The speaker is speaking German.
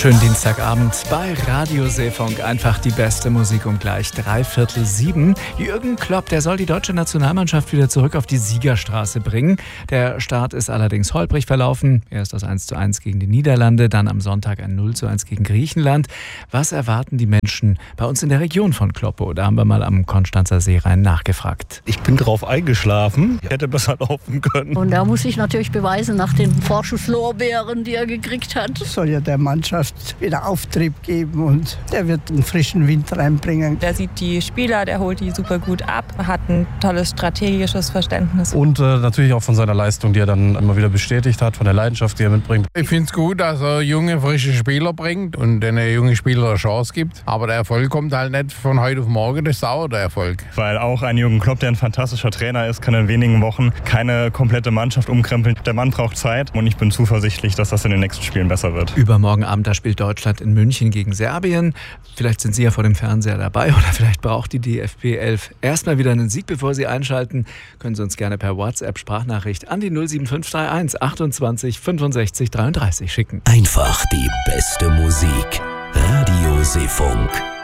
Schönen Dienstagabend bei Radio Seefunk. Einfach die beste Musik um gleich 6:45. Jürgen Klopp, der soll die deutsche Nationalmannschaft wieder zurück auf die Siegerstraße bringen. Der Start ist allerdings holprig verlaufen. Erst das 1:1 gegen die Niederlande, dann am Sonntag ein 0:1 gegen Griechenland. Was erwarten die Menschen bei uns in der Region von Kloppo? Da haben wir mal am Konstanzer Seerhein nachgefragt. Ich bin drauf eingeschlafen. Hätte besser laufen können. Und da muss ich natürlich beweisen, nach den Vorschusslorbeeren, die er gekriegt hat. Soll ja der Mannschaft wieder Auftrieb geben und der wird einen frischen Wind reinbringen. Der sieht die Spieler, der holt die super gut ab, hat ein tolles strategisches Verständnis. Und natürlich auch von seiner Leistung, die er dann immer wieder bestätigt hat, von der Leidenschaft, die er mitbringt. Ich finde es gut, dass er junge, frische Spieler bringt und den jungen Spieler eine Chance gibt. Aber der Erfolg kommt halt nicht von heute auf morgen, das dauert der Erfolg. Weil auch ein Jürgen Klopp, der ein fantastischer Trainer ist, kann in wenigen Wochen keine komplette Mannschaft umkrempeln. Der Mann braucht Zeit und ich bin zuversichtlich, dass das in den nächsten Spielen besser wird. Übermorgen Abend, da spielt Deutschland in München gegen Serbien. Vielleicht sind Sie ja vor dem Fernseher dabei oder vielleicht braucht die DFB 11 erstmal wieder einen Sieg, bevor Sie einschalten. Können Sie uns gerne per WhatsApp-Sprachnachricht an die 07531 28 65 33 schicken. Einfach die beste Musik. Radio Seefunk.